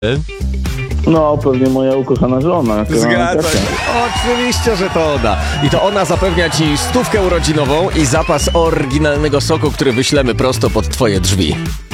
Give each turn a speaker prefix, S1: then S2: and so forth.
S1: No, pewnie moja ukochana żona.
S2: Zgadza się. Oczywiście, że to ona. I to ona zapewnia ci 100 urodzinową i zapas oryginalnego soku, który wyślemy prosto pod twoje drzwi.